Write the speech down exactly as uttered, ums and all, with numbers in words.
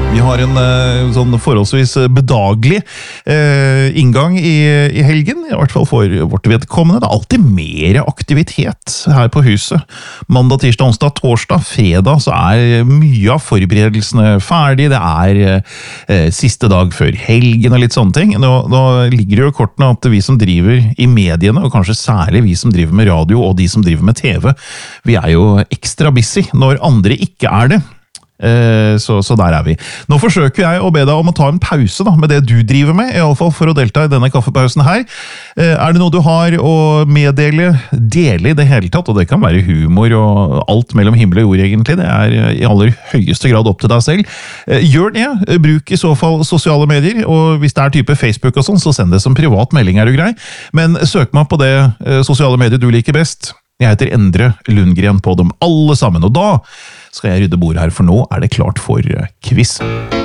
Vi har en uh, sånn forholdsvis bedagelig uh, inngang i, i helgen, i hvert fall for vårt vedkommende. Det er alltid mer aktivitet her på huset. Mandag, tirsdag, onsdag, torsdag, fredag så er mye av forberedelsene ferdig. Det er uh, siste dag før helgen og litt sånne ting. Nå, nå ligger det jo i kortene at vi som driver i mediene, og kanskje særlig vi som driver med radio og de som driver med T V, vi er jo ekstra busy når andre ikke er det. Så, så der er vi. Nå forsøker jeg å be deg om å ta en pause da, med det du driver med, i alle fall for å delta i denne kaffepausen her. Er det noe du har å meddele, dele i det hele tatt, og det kan være humor og alt mellom himmel og jord egentlig, det er i aller høyeste grad opp til deg selv. Gjør det, bruk i så fall sosiale medier, og hvis det er type Facebook og sånn, så send det som privat melding er du grei, men søk meg på det sosiale medier du liker best. Jeg heter Endre Lundgren på dem alle sammen, og da skal jeg rydde bordet her, for nå er det klart for quiz.